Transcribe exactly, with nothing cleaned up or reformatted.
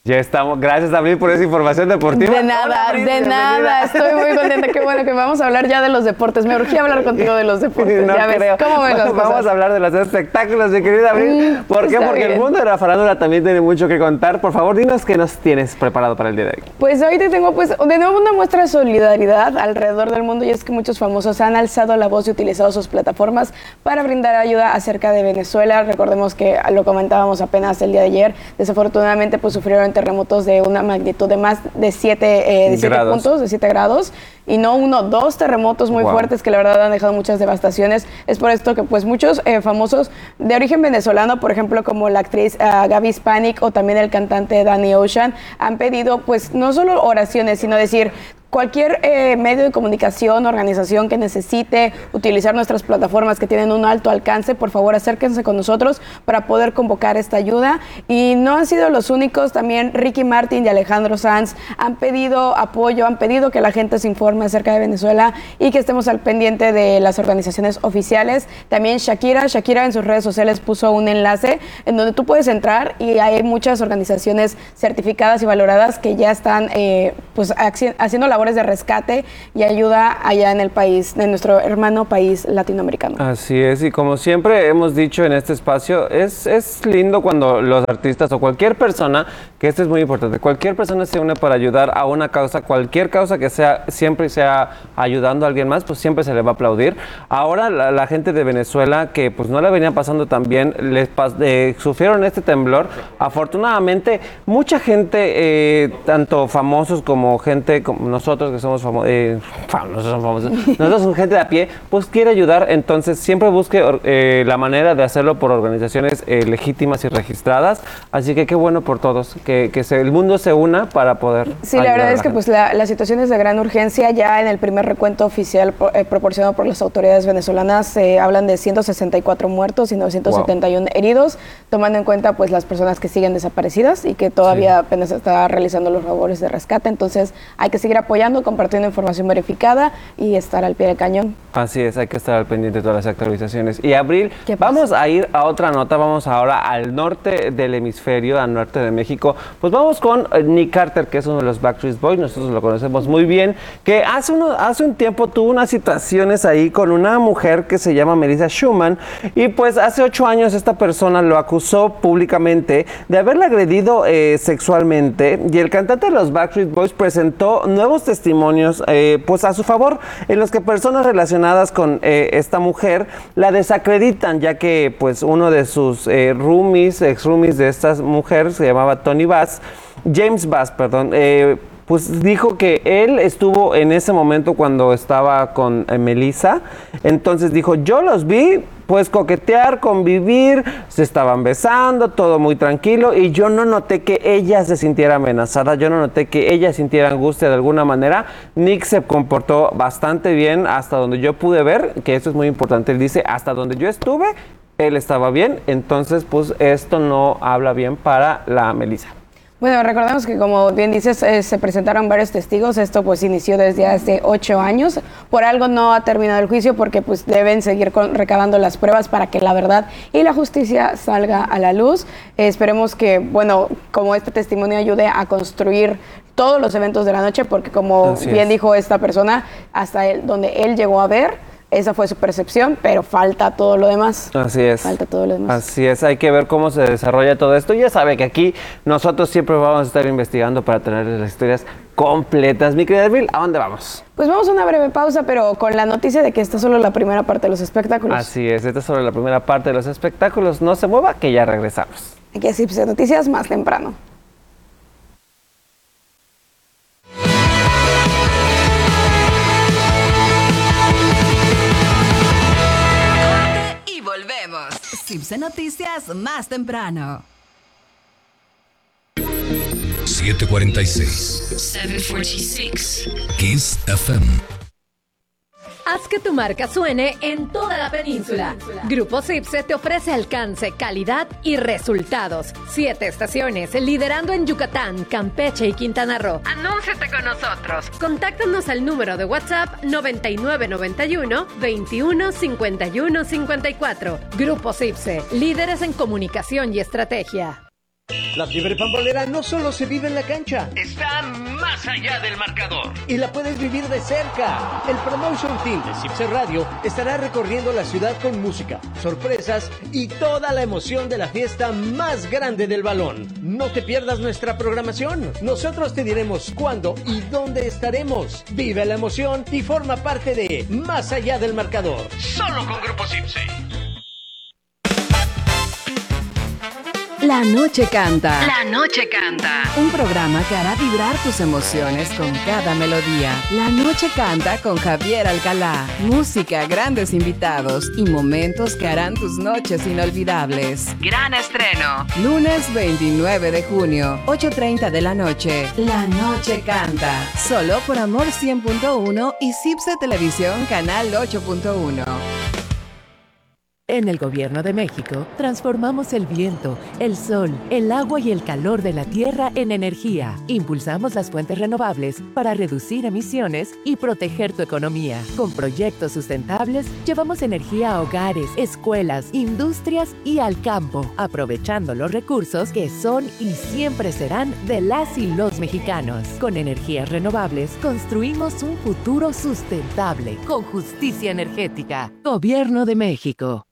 Ya estamos. Gracias, Abril, por esa información deportiva. De nada, Hola, Abril, de bienvenida. nada. Estoy muy contenta. Qué bueno que vamos a hablar ya de los deportes. Me urgía hablar contigo de los deportes. No ya creo. ves cómo ven bueno, las cosas. Vamos a hablar de los espectáculos, mi querida Abril. Mm, ¿Por qué? Porque bien. el mundo de la farándula también tiene mucho que contar. Por favor, dinos qué nos tienes preparado para el día de hoy. Pues hoy te tengo pues de nuevo una muestra de solidaridad alrededor del mundo, y es que muchos famosos han alzado la voz y utilizado sus plataformas para brindar ayuda acerca de Venezuela. Recordemos que lo comentábamos apenas el día de ayer. Desafortunadamente pues sufrieron terremotos de una magnitud de más de siete, eh, de siete puntos, de siete grados, y no uno, dos terremotos muy wow. fuertes que la verdad han dejado muchas devastaciones. Es por esto que pues muchos eh, famosos de origen venezolano, por ejemplo como la actriz uh, Gaby Spanik o también el cantante Danny Ocean, han pedido pues no solo oraciones, sino decir cualquier eh, medio de comunicación, organización que necesite utilizar nuestras plataformas que tienen un alto alcance, por favor acérquense con nosotros para poder convocar esta ayuda. Y no han sido los únicos, también Ricky Martin y Alejandro Sanz han pedido apoyo, han pedido que la gente se informe acerca de Venezuela y que estemos al pendiente de las organizaciones oficiales. También Shakira, Shakira en sus redes sociales puso un enlace en donde tú puedes entrar y hay muchas organizaciones certificadas y valoradas que ya están eh, pues haciendo labores de rescate y ayuda allá en el país, en nuestro hermano país latinoamericano. Así es, y como siempre hemos dicho en este espacio, es, es lindo cuando los artistas o cualquier persona, que esto es muy importante, cualquier persona se une para ayudar a una causa, cualquier causa que sea, siempre sea ayudando a alguien más, pues siempre se le va a aplaudir. Ahora la, la gente de Venezuela, que pues no la venía pasando tan bien, les pas, eh, sufrieron este temblor. Afortunadamente, mucha gente, eh, tanto famosos como gente como nosotros, que somos famosos, eh, nosotros somos famosos, nosotros somos gente de a pie, pues quiere ayudar, entonces siempre busque eh, la manera de hacerlo por organizaciones eh, legítimas y registradas, así que qué bueno por todos, que, que se, el mundo se una para poder Sí, la verdad es que pues la, la situación es de gran urgencia. Ya en el primer recuento oficial eh, proporcionado por las autoridades venezolanas eh, hablan de ciento sesenta y cuatro muertos y novecientos setenta y uno wow. heridos, tomando en cuenta pues las personas que siguen desaparecidas y que todavía sí. apenas está realizando los labores de rescate, entonces hay que seguir apoyando apoyando, compartiendo información verificada y estar al pie del cañón. Así es, hay que estar al pendiente de todas las actualizaciones. Y Abril, vamos a ir a otra nota, vamos ahora al norte del hemisferio, al norte de México. Pues vamos con Nick Carter, que es uno de los Backstreet Boys, nosotros lo conocemos muy bien, que hace, uno, hace un tiempo tuvo unas situaciones ahí con una mujer que se llama Melissa Schumann, y pues hace ocho años esta persona lo acusó públicamente de haberle agredido eh, sexualmente, y el cantante de los Backstreet Boys presentó nuevos testimonios eh, pues a su favor, en los que personas relacionadas con eh, esta mujer la desacreditan, ya que pues uno de sus eh, roomies, ex roomies de esta mujer, se llamaba Tony Bass, James Bass, perdón, eh, pues dijo que él estuvo en ese momento cuando estaba con eh, Melissa, entonces dijo, yo los vi pues coquetear, convivir, se estaban besando, todo muy tranquilo, y yo no noté que ella se sintiera amenazada, yo no noté que ella sintiera angustia de alguna manera. Nick se comportó bastante bien hasta donde yo pude ver, que eso es muy importante, él dice, hasta donde yo estuve, él estaba bien, entonces pues esto no habla bien para la Melissa. Bueno, recordemos que como bien dices, eh, se presentaron varios testigos. Esto pues inició desde hace ocho años. Por algo no ha terminado el juicio porque pues deben seguir con, recabando las pruebas para que la verdad y la justicia salga a la luz. Eh, esperemos que, bueno, como este testimonio ayude a construir todos los eventos de la noche, porque como Así bien es. dijo esta persona, hasta él, donde él llegó a ver, esa fue su percepción, pero falta todo lo demás. Así es. Falta todo lo demás. Así es, hay que ver cómo se desarrolla todo esto. Ya sabe que aquí nosotros siempre vamos a estar investigando para tenerles las historias completas. Mi querida Abril, ¿a dónde vamos? Pues vamos a una breve pausa, pero con la noticia de que esta es solo la primera parte de los espectáculos. Así es, esta es solo la primera parte de los espectáculos. No se mueva, que ya regresamos. Aquí es Ipse Noticias más temprano. Ipse Noticias más temprano. siete cuarenta y seis. siete cuarenta y seis. Kiss F M. Haz que tu marca suene en toda la península. Grupo Ipse te ofrece alcance, calidad y resultados. Siete estaciones, liderando en Yucatán, Campeche y Quintana Roo. Anúnciate con nosotros. Contáctanos al número de WhatsApp noventa y nueve noventa y uno veintiuno cincuenta y uno cincuenta y cuatro. Grupo Ipse, líderes en comunicación y estrategia. La fiebre pambolera no solo se vive en la cancha, está más allá del marcador. Y la puedes vivir de cerca. El Promotion Team de Cipse Radio estará recorriendo la ciudad con música, sorpresas y toda la emoción de la fiesta más grande del balón. No te pierdas nuestra programación. Nosotros te diremos cuándo y dónde estaremos. Vive la emoción y forma parte de Más allá del marcador. Solo con Grupo Cipse. La noche canta. La noche canta. Un programa que hará vibrar tus emociones con cada melodía. La noche canta con Javier Alcalá. Música, grandes invitados y momentos que harán tus noches inolvidables. Gran estreno. Lunes veintinueve de junio, ocho treinta de la noche. La noche canta. Solo por Amor cien punto uno y Cipse Televisión Canal ocho punto uno. En el Gobierno de México, transformamos el viento, el sol, el agua y el calor de la tierra en energía. Impulsamos las fuentes renovables para reducir emisiones y proteger tu economía. Con proyectos sustentables, llevamos energía a hogares, escuelas, industrias y al campo, aprovechando los recursos que son y siempre serán de las y los mexicanos. Con energías renovables, construimos un futuro sustentable, con justicia energética. Gobierno de México.